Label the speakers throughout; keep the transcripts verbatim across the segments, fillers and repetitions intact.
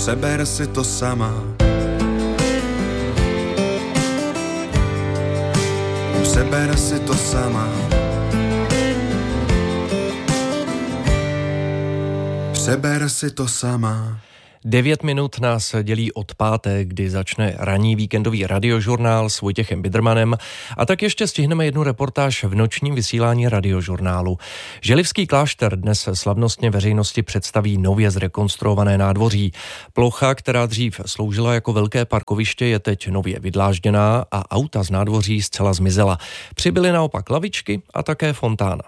Speaker 1: přeber si to sama. Přeber si to sama. Přeber si to sama.
Speaker 2: Devět minut nás dělí od páté, kdy začne ranní víkendový radiožurnál s Vojtěchem Bidermanem, a tak ještě stihneme jednu reportáž v nočním vysílání radiožurnálu. Želivský klášter dnes slavnostně veřejnosti představí nově zrekonstruované nádvoří. Plocha, která dřív sloužila jako velké parkoviště, je teď nově vydlážděná a auta z nádvoří zcela zmizela. Přibyly naopak lavičky a také fontána.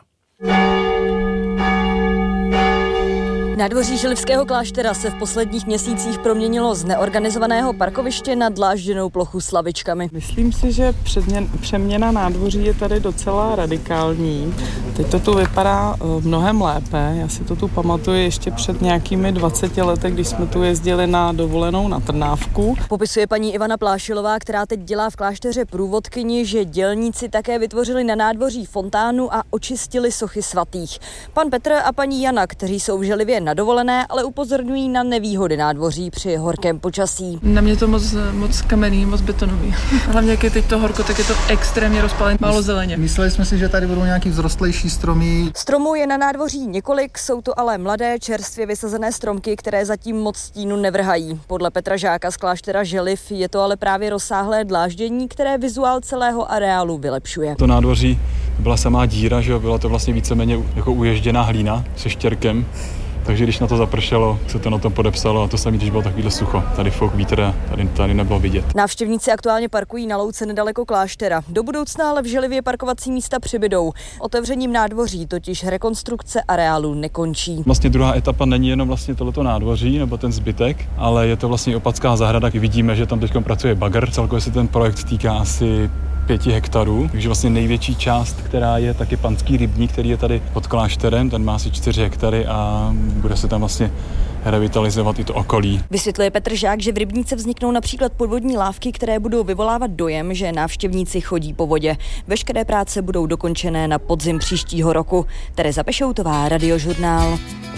Speaker 3: Nádvoří Želivského kláštera se v posledních měsících proměnilo z neorganizovaného parkoviště na dlážděnou plochu s lavičkami.
Speaker 4: Myslím si, že předmě, přeměna nádvoří je tady docela radikální. Teď to tu vypadá mnohem lépe. Já si to tu pamatuju ještě před nějakými dvaceti lety, když jsme tu jezdili na dovolenou na Trnávku.
Speaker 3: Popisuje paní Ivana Plášilová, která teď dělá v klášteře průvodkyni, že dělníci také vytvořili na nádvoří fontánu a očistili sochy svatých. Pan Petr a paní Jana, kteří jsou v Želivě na dovolené, ale upozorňují na nevýhody nádvoří při horkém počasí.
Speaker 5: Na mě to moc, moc kamenný, moc betonový. Hlavně jak je teď to horko, tak je to extrémně rozpálené, málo zeleně.
Speaker 6: Mysleli jsme si, že tady budou nějaký vzrostlejší stromy.
Speaker 3: Stromů je na nádvoří několik, jsou to ale mladé, čerstvě vysazené stromky, které zatím moc stínu nevrhají. Podle Petra Žáka z kláštera Želiv je to ale právě rozsáhlé dláždění, které vizuál celého areálu vylepšuje.
Speaker 7: To nádvoří byla samá díra, že byla to vlastně víceméně jako uježděná hlína se štěrkem. Takže když na to zapršelo, se to na tom podepsalo a to samé, když bylo takovýhle sucho. Tady fouk vítr, tady, tady nebylo vidět.
Speaker 3: Návštěvníci aktuálně parkují na louce nedaleko kláštera. Do budoucna ale v Želivě parkovací místa přibydou. Otevřením nádvoří totiž rekonstrukce areálu nekončí.
Speaker 7: Vlastně druhá etapa není jenom vlastně tohleto nádvoří nebo ten zbytek, ale je to vlastně Opatská zahrada. Vidíme, že tam teď pracuje bagr. Celkově se ten projekt týká asi pěti hektarů, takže vlastně největší část, která je taky Panský rybník, který je tady pod klášterem, ten má asi čtyři hektary a bude se tam vlastně revitalizovat i to okolí.
Speaker 3: Vysvětluje Petr Žák, že v rybníce vzniknou například podvodní lávky, které budou vyvolávat dojem, že návštěvníci chodí po vodě. Veškeré práce budou dokončené na podzim příštího roku. Tereza Pešoutová, Radiožurnál.